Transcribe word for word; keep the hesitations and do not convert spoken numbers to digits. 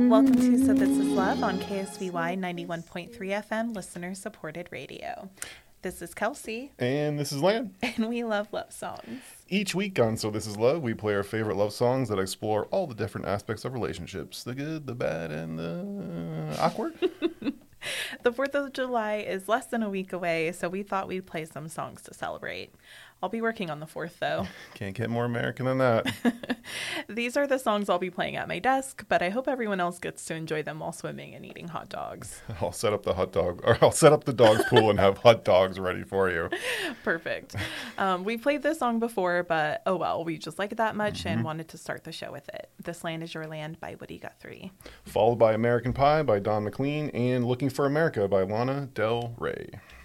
Welcome to So This Is Love on K S V Y ninety-one point three F M, listener-supported radio. This is Kelsey. And this is Lan. And we love love songs. Each week on So This Is Love, we play our favorite love songs that explore all the different aspects of relationships. The good, the bad, and the awkward. The fourth of July is less than a week away, so we thought we'd play some songs to celebrate. I'll be working on the fourth, though. Can't get more American than that. These are the songs I'll be playing at my desk, but I hope everyone else gets to enjoy them while swimming and eating hot dogs. I'll set up the hot dog, or I'll set up the dog's pool and have hot dogs ready for you. Perfect. Um, we played this song before, but oh well, we just like it that much Mm-hmm. and wanted to start the show with it. This Land Is Your Land by Woody Guthrie. Followed by American Pie by Don McLean and Looking for America by Lana Del Rey.